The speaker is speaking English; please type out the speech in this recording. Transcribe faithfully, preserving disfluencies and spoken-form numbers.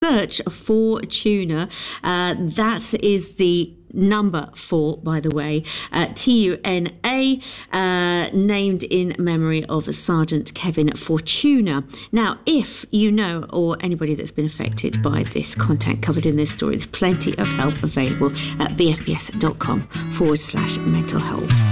search for Tuna. Uh, that is the number four, by the way, uh, T U N A, uh, named in memory of Sergeant Kevin Fortuna. Now, if you know or anybody that's been affected by this content covered in this story, there's plenty of help available at bfbs.com forward slash mental health.